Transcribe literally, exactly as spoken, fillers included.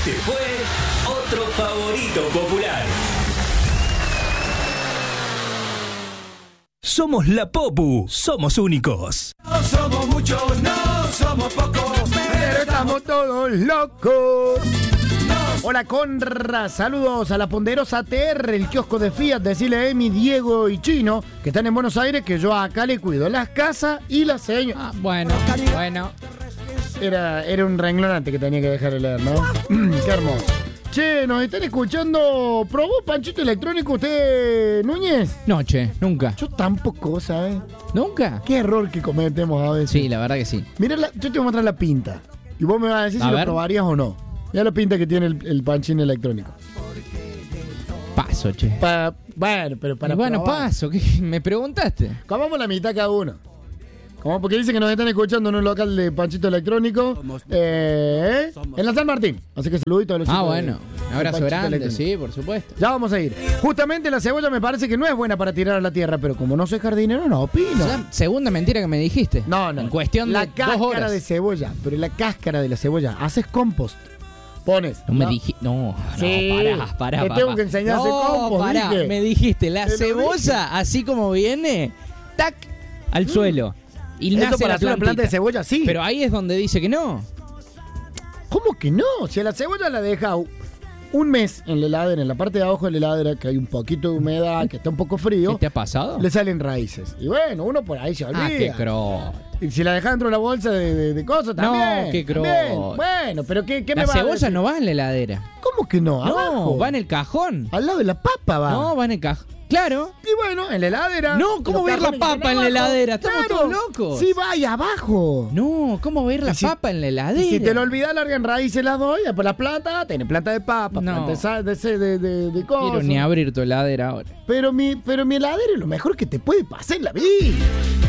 Este fue otro favorito popular. Somos la Popu, somos únicos. No somos muchos, no somos pocos, pero estamos todos locos. Hola Conra, saludos a la ponderosa T R, el kiosco de Fiat. Decirle a Emi, Diego y Chino que están en Buenos Aires que yo acá le cuido las casas y las señas. Ah, bueno, bueno. Era, era un renglón antes que tenía que dejar de leer, ¿no? Qué hermoso. Che, nos están escuchando. ¿Probó panchito electrónico usted, Núñez? No, che, nunca. Yo tampoco, ¿sabes? ¿Nunca? Qué error que cometemos a veces. Sí, la verdad que sí. Mira, la, yo te voy a mostrar la pinta. Y vos me vas a decir A si ver. lo probarías o no. Mira la pinta que tiene el, el panchín electrónico. Paso, che. Pa, bueno, pero para Y bueno, probar. paso, ¿qué? ¿Me preguntaste? Comamos la mitad cada uno. Como porque dicen que nos están escuchando en un local de panchito electrónico eh, en la San Martín. Así que saludito a los Ah, chicos bueno. de- Un de abrazo Panchito grande, Electrónico. sí, por supuesto. Ya vamos a ir. Justamente la cebolla me parece que no es buena para tirar a la tierra, pero como no soy jardinero, no opino. O sea, segunda mentira que me dijiste. No, no. En cuestión la de dos cáscara horas. de cebolla, pero la cáscara de la cebolla. Haces compost. Pones. No me dijiste. No, Sí, no, pará, pará. te papá. tengo que enseñar a hacer no, compost, pará, dije. me dijiste, la Te lo cebolla, así como viene, tac, al suelo. Y Esto nace para la hacer una plantita. planta de cebolla, sí. Pero ahí es donde dice que no. ¿Cómo que no? Si a la cebolla la deja un mes en la heladera, en la parte de abajo de la heladera, que hay un poquito de humedad, que está un poco ¿Qué frío, te ha pasado? le salen raíces. Y bueno, uno por ahí se olvida. Ah, qué croto. Y si la dejas dentro de la bolsa de, de- de cosas, No, también. qué croto. también. Bueno, pero ¿qué, qué me La va a cebolla decir? no va en la heladera. ¿Cómo que no? No, Abajo. va en el cajón. Al lado de la papa va. No, va en el cajón. Claro. Y bueno, en la heladera. No, ¿cómo Los va a ir la cajones que papa están en la abajo. heladera? Estamos Claro. todos locos. Sí, va ahí abajo. No, ¿cómo va a ir la Y si- papa en la heladera? Y si te lo olvidas, largan raíces las doy. Después la planta, tiene planta de papa, No. planta de, sal- de, de, de, de, de cosas. Quiero ni abrir tu heladera ahora. Pero mi, pero mi heladera es lo mejor que te puede pasar en la vida.